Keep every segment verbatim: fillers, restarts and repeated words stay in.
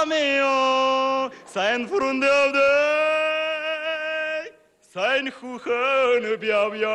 Lameo, sein Frunde, sein Kuchen, Biavia.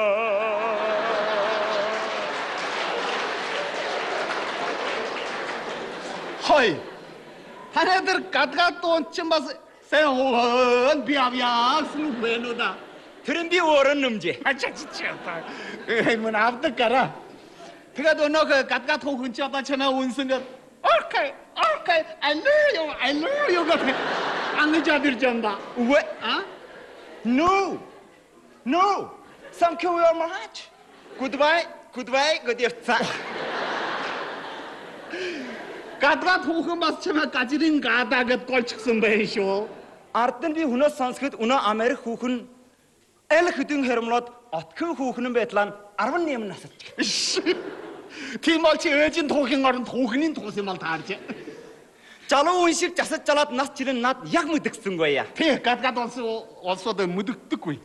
Hoi, 하나들 갓갓돈 좀 봐서 세호은 비아비아 스누베노다. Тэрэн би өөрөө нэмжээ. 아차 진짜. 뭐 아무튼 가라. 그가도 너그 갓갓 호근 쩌다 전화 온승가. 오케이, 오케이, I love you, I love you 같아. 안의자들 전다. 왜? 아? No, no. Thank you very much. Goodbye, goodbye, good afternoon. 갓갓 호근 봐서 전화 까지린 가다가 꼴측선 배쇼. Ард нь би хүнээс сонсоход өнөө Америк хүүхэн аль хэдэн хэрмлоод отхон хүүхэн байтлаа арван найман насалж. 팀월치 의진 도킹어른 도근인 도세만 다르지. Залуу хүн шиг жасаж жалаад нас чирэн над яг мэдгсэн гоёя. Тэ 갓갓 олсоо олсоод мэддэггүй.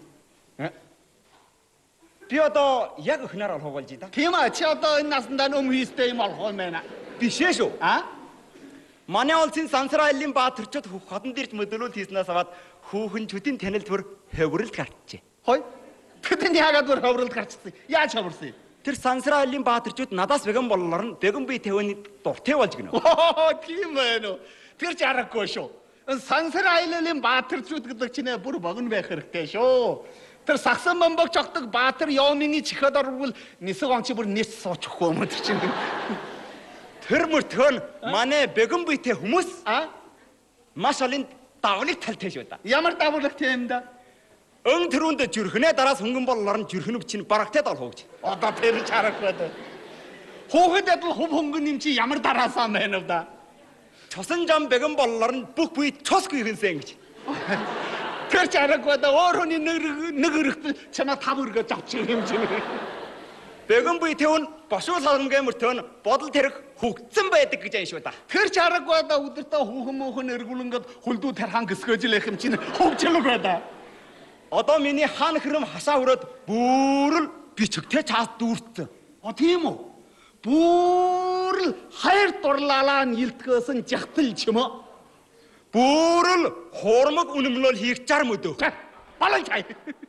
Би одоо яг өхнөр олох болж да. Тийм а чи одоо энэ насндаа нөм хийстэй юм олох юм байна. Бишээ шүү. А? Манай улсын Сансрайлын баатарчууд хотон дэрч мөдлөл хийснээс аваад хүүхэн чүтийн танил төр хөврөлд гарчжээ. Хой. Тэдний яагаад бүр хөврөлд гарчсан? Яаж хөврсөн? Тэр Сансрайлын баатарчууд надаас бэгэн боллоор нь бэгэн бие тавины дуртай болж гинэ. Оо тийм ээ. Тэр жарахгүй шүү. Сансрайлын баатарчууд гэдэг чинь бүр богино байх хэрэгтэй шүү. Тэр сагсан бомбог жогдог баатар Йомингийн чихэд орвол нисэг онци бүр нийс суучихгүй юм тэр чинь. Тэр мөртгөн манай бэгэн биетэй хүмүүс А? маш олон давлыг талтай шүү да. Ямар давуулагтай юм да? Өн тэрүүнд жүрхнээ дараас хөнгөн боллоор нь жүрхнөв чинь барагтай долхооч. Одоо тэр чарахгүй да. Хүүхэдэд л хөв хөнгөн юм чи ямар дараасаа байна вэ да? Чосон жам бэгэн боллоор нь бүх бие цосгүй хинсэн гэж. Тэр чарахгүй да өөрөний нэг нэг өргөт чамаа тав өргөж авчих юм чинь. Бэгэн бие тэвн бошуу салмгийн мөртөө бодол тэрэг хөгцсөн байдаг гэж ань шүү да. Тэр чарахгүй да өдөртөө хүүхэн мөөхөн эргүүлэнгэд хүлдүү тархан гисгэж л их юм чинь хөгжлөг да. Одоо миний хаан хэрэм хасаа хүрээд бүрэл бичгтэй цаас дүүртсэн. О тийм үү? Бүрэл хайр дурлалаа нилтгэсэн жахтал ч юм уу? Бүрэл хуурмаг үнэмлөл хийх жар мөдөө. Балай чай.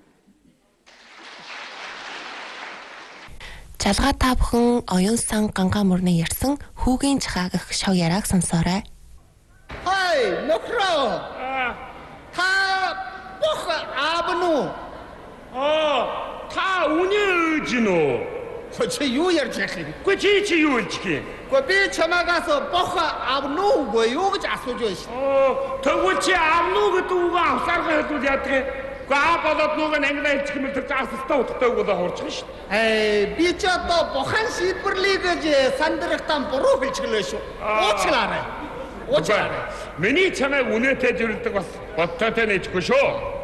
Жалгаа та бүхэн оюун сан гангаа мөрний ярьсан хүүгийн чахаагах шог яриаг сонсоорой. Хай, нөхрөө. Та бох аабну. 어, 다 운여지노. Чи юу ярьж яах юм? 그 지치 유일치기. Гэхдээ би чамаа гасо бох аабну гүй юу гэж асууж байна шүү. 어, 더구치 암누가 두가 авсарга 해도 ят게. 그 아빠도 누가 냉다 일치기면 더 짜서 스타우트다고 다 horчих ш. Эй, би ч одоо бохан шийдвэрлэе гэж сандрахтан буруу хэлчихлээ шүү. Уучлаарай. Уучлаарай. Миний чамайг үнэтэй зөвлөдөг бас бодтойтой нээчихгүй шүү.